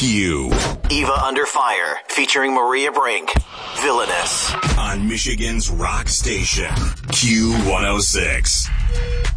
Q. Eva Under Fire, featuring Maria Brink. Villainous. On Michigan's rock station, Q106.